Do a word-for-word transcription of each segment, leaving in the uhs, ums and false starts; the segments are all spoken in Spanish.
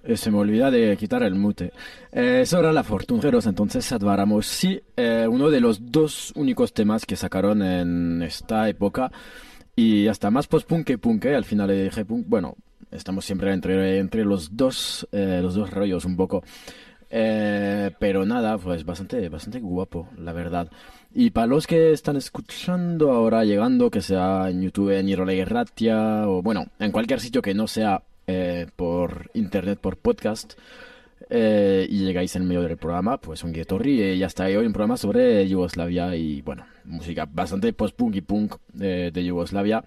Eh, se me olvida de quitar el mute. Eh, sobre la Fortungeros, entonces advaramos. Sí, eh, uno de los dos únicos temas que sacaron en esta época. Y hasta más post-punk que punk, ¿eh? Al final le dije punk. Bueno, estamos siempre entre, entre los dos, eh, los dos rollos un poco. Eh, pero nada, pues bastante, bastante guapo, la verdad. Y para los que están escuchando ahora, llegando, que sea en YouTube, en Irole Ratia, o bueno, en cualquier sitio que no sea eh, por internet, por podcast, eh, y llegáis en medio del programa, pues un Guetorri, y ya está hoy un programa sobre Yugoslavia y bueno, música bastante post-punk y punk eh, de Yugoslavia.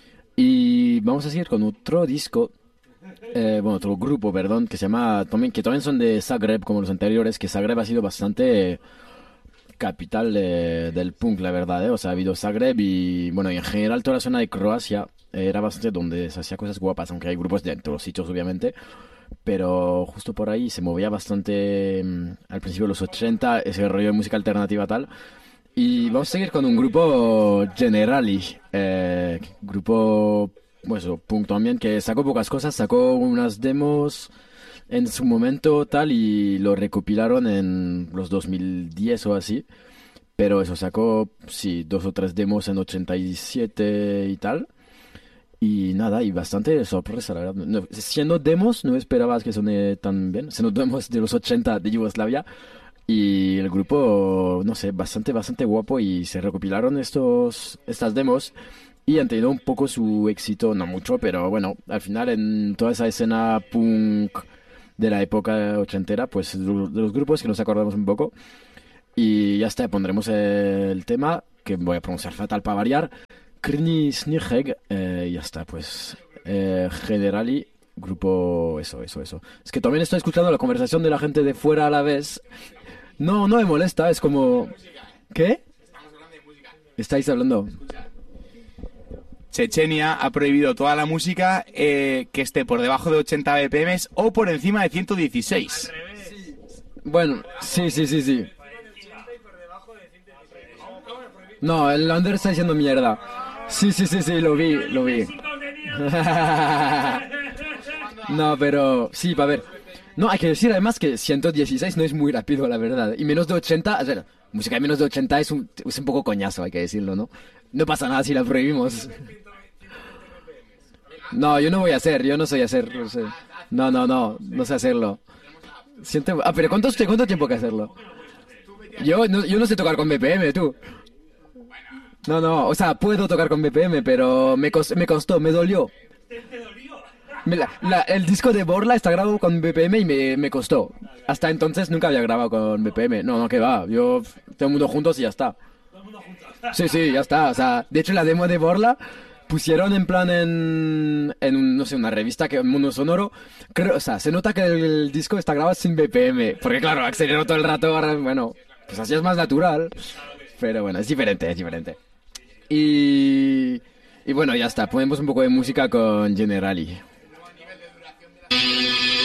Y vamos a seguir con otro disco, eh, bueno, otro grupo, perdón, que se llama, también, que también son de Zagreb, como los anteriores, que Zagreb ha sido bastante capital de- del punk, la verdad, ¿eh? O sea, ha habido Zagreb y, bueno, y en general toda la zona de Croacia eh, era bastante donde se hacía cosas guapas, aunque hay grupos de todos los sitios, obviamente, pero justo por ahí se movía bastante mm, al principio de los ochenta ese rollo de música alternativa tal. Y vamos a seguir con un grupo Generali, eh, grupo, pues, eso, punk también, que sacó pocas cosas, sacó unas demos en su momento tal y lo recopilaron en los dos mil diez o así. Pero eso sacó, sí, dos o tres demos en ochenta y siete y tal. Y nada, y bastante sorpresa, la verdad. No, siendo demos, no esperabas que suene tan bien. Siendo demos de los ochenta de Yugoslavia. Y el grupo, no sé, bastante, bastante guapo. Y se recopilaron estos, estas demos. Y han tenido un poco su éxito, no mucho, pero bueno, al final en toda esa escena punk de la época ochentera, pues de los grupos que nos acordamos un poco. Y ya está, pondremos el tema, que voy a pronunciar fatal para variar. Krni Sniheg, eh, ya está, pues. Eh, Generali, grupo. Eso, eso, eso. Es que también estoy escuchando la conversación de la gente de fuera a la vez. No, no me molesta, es como. ¿Qué? ¿Estáis hablando? Chechenia ha prohibido toda la música eh, que esté por debajo de ochenta B P M o por encima de ciento dieciséis. Bueno, sí, sí, sí, sí. No, el Under está diciendo mierda. Sí, sí, sí, sí, lo vi, lo vi. No, pero sí, a ver. No, hay que decir además que ciento dieciséis no es muy rápido, la verdad. Y menos de ochenta, o sea, música de menos de ochenta es un, es un poco coñazo, hay que decirlo, ¿no? No pasa nada si la prohibimos. No, yo no voy a hacer, yo no sé hacer, no sé. No, no, no, no sé hacerlo. Siento... Ah, pero ¿cuánto, cuánto tiempo hay que hacerlo? Yo no, yo no sé tocar con B P M, tú. No, no, o sea, puedo tocar con B P M, pero me, cos- me costó, me dolió. Me- la- la- el disco de Borla está grabado con B P M y me, me costó. Hasta entonces nunca había grabado con B P M. No, no, que va. Yo, todo el mundo juntos y ya está. Sí, sí, ya está. O sea, de hecho la demo de Borla pusieron en plan en, en un, no sé, una revista que Mundo Sonoro. Creo, o sea, se nota que el disco está grabado sin B P M. Porque claro, aceleró todo el rato. Ahora, bueno, pues así es más natural. Pero bueno, es diferente, es diferente. Y, y bueno, ya está. Ponemos un poco de música con Generali.